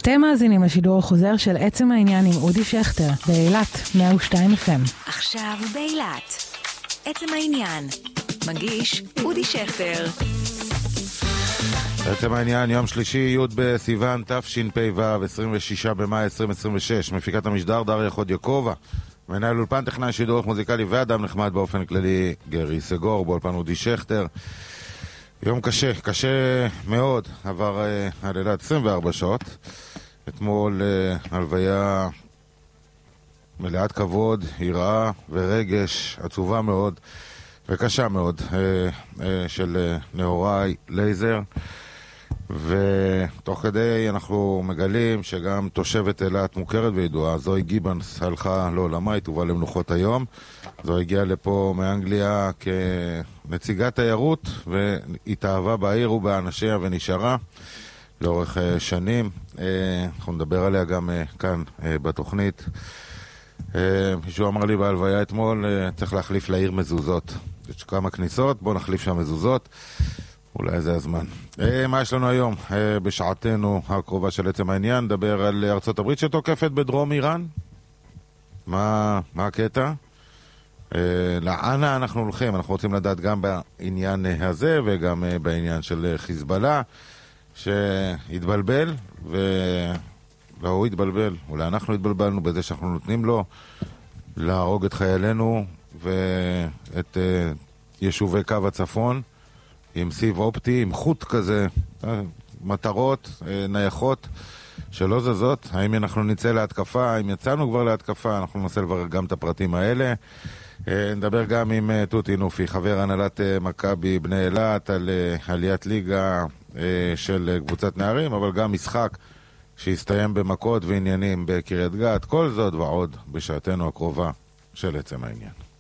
אתם מאזינים לשידור החוזר של עצם העניין עם אודי שכטר, באילת 102 FM. עכשיו באילת. עצם העניין. מגיש אודי שכטר. עצם העניין, יום שלישי, י' בסיוון, תשפ"ו, 26 במאי 2026. מפיקת המשדר דריה חודיוקובה. מנהל אולפן, טכנאי שידור מוזיקלי ואדם נחמד באופן כללי גרי סגור, באולפן אודי שכטר. יום קשה מאוד, עבר הלילה 24 שעות. אתמול הלוויה מלאת כבוד, יראה ורגש, עצובה מאוד וקשה מאוד של נהוראי לייזר. ותוך כדי אנחנו מגלים שגם תושבת אילת מוכרת וידועה, זוהי גיבנס, הלכה לעולמה, היא תובא למנוחות היום. זוהי הגיעה לפה מאנגליה כנציגת תיירות, והתאהבה בעיר ובאנשיה ונשארה לאורך שנים. אנחנו נדבר עליה גם כאן בתוכנית. מישהו אמר לי בהלוויה אתמול, צריך להחליף לעיר מזוזות. יש כמה כניסות, בואו נחליף שם מזוזות. אולי זה הזמן. מה יש לנו היום? בשעתנו הקרובה של עצם העניין, נדבר על ארצות הברית שתוקפת בדרום איראן. מה הקטע? לאן אנחנו הולכים? אנחנו רוצים לדעת גם בעניין הזה וגם בעניין של חיזבאללה שהתבלבל, והוא התבלבל. אולי אנחנו התבלבלנו בזה שאנחנו נותנים לו להרוג את חיילינו ואת יישובי קו הצפון עם סיב אופטי, עם חוט כזה, מטרות, נייחות שלא זזות. האם אנחנו נצא להתקפה, האם יצאנו כבר להתקפה, אנחנו ננסה לברר גם את הפרטים האלה. נדבר גם עם תותי נופי, חבר הנהלת מכבי בני אילת, על עליית ליגה של קבוצת נערים, אבל גם משחק שהסתיים במכות ועניינים בקריית גת. כל זאת ועוד בשעתנו הקרובה של עצם העניין.